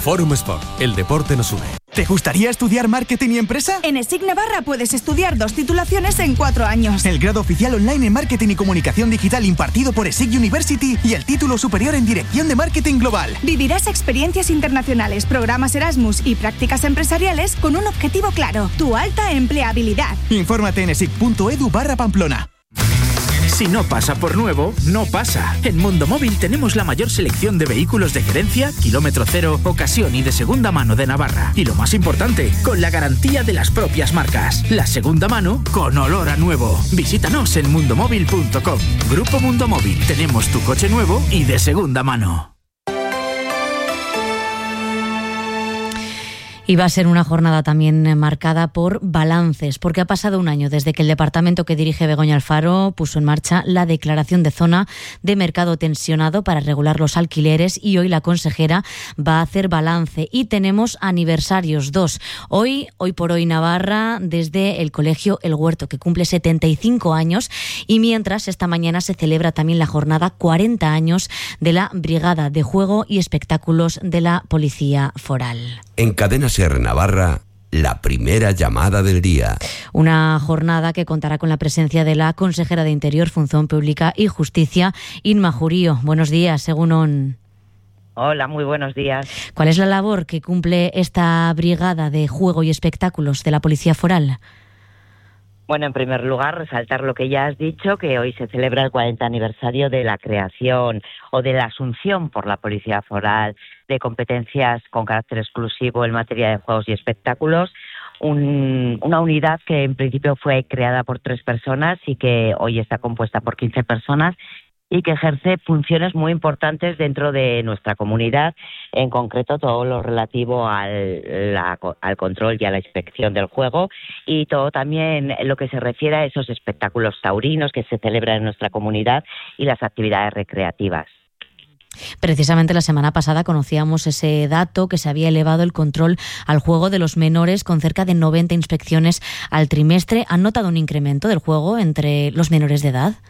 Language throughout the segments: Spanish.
Fórum Sport, el deporte nos une. ¿Te gustaría estudiar marketing y empresa? En ESIC Navarra puedes estudiar 2 titulaciones en 4 años. El grado oficial online en marketing y comunicación digital impartido por ESIC University y el título superior en dirección de marketing global. Vivirás experiencias internacionales, programas Erasmus y prácticas empresariales con un objetivo claro: tu alta empleabilidad. Infórmate en esic.edu/Pamplona. Si no pasa por nuevo, no pasa. En Mundo Móvil tenemos la mayor selección de vehículos de gerencia, kilómetro cero, ocasión y de segunda mano de Navarra. Y lo más importante, con la garantía de las propias marcas. La segunda mano con olor a nuevo. Visítanos en mundomóvil.com. Grupo Mundo Móvil. Tenemos tu coche nuevo y de segunda mano. Y va a ser una jornada también marcada por balances, porque ha pasado un año desde que el departamento que dirige Begoña Alfaro puso en marcha la declaración de zona de mercado tensionado para regular los alquileres, y hoy la consejera va a hacer balance. Y tenemos aniversarios, 2. Hoy por hoy Navarra, desde el Colegio El Huerto, que cumple 75 años, y mientras esta mañana se celebra también la jornada 40 años de la Brigada de Juego y Espectáculos de la Policía Foral. En Cadena SER Navarra, la primera llamada del día. Una jornada que contará con la presencia de la consejera de Interior, Función Pública y Justicia, Inma Jurío. Buenos días, Egunon. Hola, muy buenos días. ¿Cuál es la labor que cumple esta Brigada de Juego y Espectáculos de la Policía Foral? Bueno, en primer lugar, resaltar lo que ya has dicho, que hoy se celebra el 40 aniversario de la creación o de la asunción por la Policía Foral de competencias con carácter exclusivo en materia de juegos y espectáculos. Una unidad que en principio fue creada por 3 personas y que hoy está compuesta por 15 personas y que ejerce funciones muy importantes dentro de nuestra comunidad, en concreto todo lo relativo al control y a la inspección del juego, y todo también lo que se refiere a esos espectáculos taurinos que se celebran en nuestra comunidad y las actividades recreativas. Precisamente la semana pasada conocíamos ese dato, que se había elevado el control al juego de los menores con cerca de 90 inspecciones al trimestre. ¿Han notado un incremento del juego entre los menores de edad?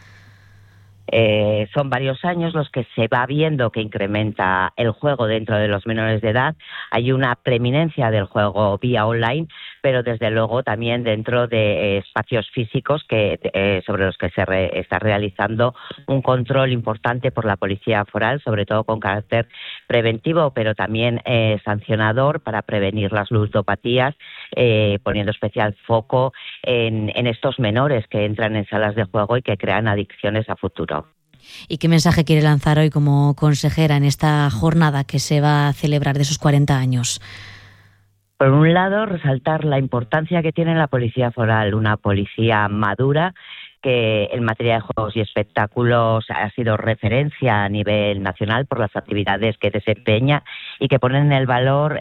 Son varios años los que se va viendo que incrementa el juego dentro de los menores de edad. Hay una preeminencia del juego vía online, pero desde luego también dentro de espacios físicos sobre los que se está realizando un control importante por la Policía Foral, sobre todo con carácter preventivo, pero también sancionador para prevenir las ludopatías, poniendo especial foco en estos menores que entran en salas de juego y que crean adicciones a futuro. ¿Y qué mensaje quiere lanzar hoy como consejera en esta jornada que se va a celebrar de esos 40 años? Por un lado, resaltar la importancia que tiene la Policía Foral, una policía madura que en materia de juegos y espectáculos ha sido referencia a nivel nacional por las actividades que desempeña y que ponen en valor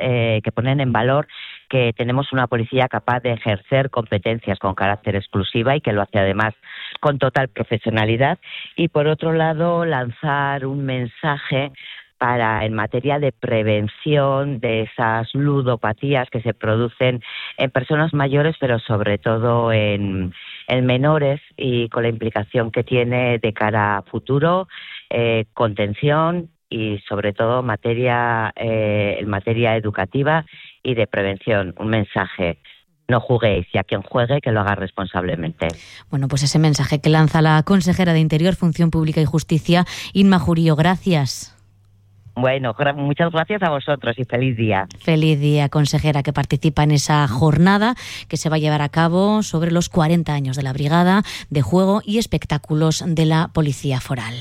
que tenemos una policía capaz de ejercer competencias con carácter exclusiva y que lo hace además con total profesionalidad. Y por otro lado, lanzar un mensaje en materia de prevención de esas ludopatías que se producen en personas mayores, pero sobre todo en menores, y con la implicación que tiene de cara a futuro, contención y sobre todo en materia educativa y de prevención. Un mensaje: no juguéis, y a quien juegue que lo haga responsablemente. Bueno, pues ese mensaje que lanza la consejera de Interior, Función Pública y Justicia, Inma Jurío. Gracias. Bueno, muchas gracias a vosotros y feliz día. Feliz día, consejera, que participa en esa jornada que se va a llevar a cabo sobre los 40 años de la Brigada de Juego y Espectáculos de la Policía Foral.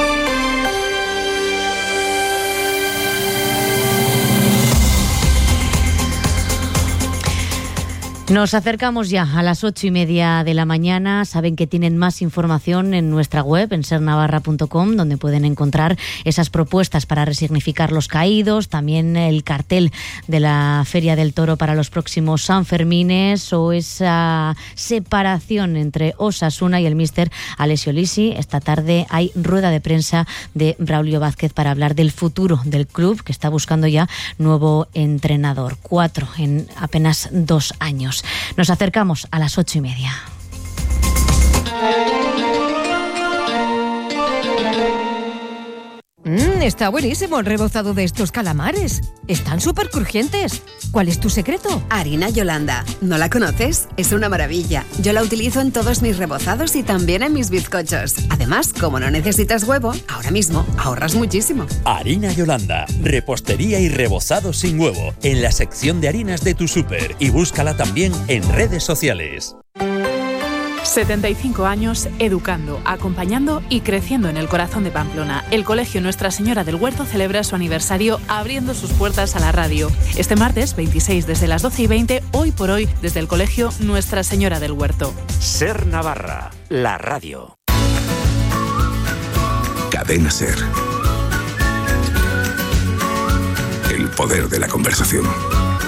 Nos acercamos ya a las 8:30 de la mañana. Saben que tienen más información en nuestra web, en sernavarra.com, donde pueden encontrar esas propuestas para resignificar los caídos, también el cartel de la Feria del Toro para los próximos Sanfermines, o esa separación entre Osasuna y el míster Alessio Lisi. Esta tarde hay rueda de prensa de Braulio Vázquez para hablar del futuro del club, que está buscando ya nuevo entrenador. 4 en apenas 2 años. Nos acercamos a las 8:30. Está buenísimo el rebozado de estos calamares. Están súper crujientes. ¿Cuál es tu secreto? Harina Yolanda. ¿No la conoces? Es una maravilla. Yo la utilizo en todos mis rebozados y también en mis bizcochos. Además, como no necesitas huevo, ahora mismo ahorras muchísimo. Harina Yolanda. Repostería y rebozado sin huevo. En la sección de harinas de tu súper. Y búscala también en redes sociales. 75 años educando, acompañando y creciendo en el corazón de Pamplona. El Colegio Nuestra Señora del Huerto celebra su aniversario abriendo sus puertas a la radio. Este martes 26 desde las 12:20, hoy por hoy desde el Colegio Nuestra Señora del Huerto. Ser Navarra, la radio. Cadena Ser. El poder de la conversación.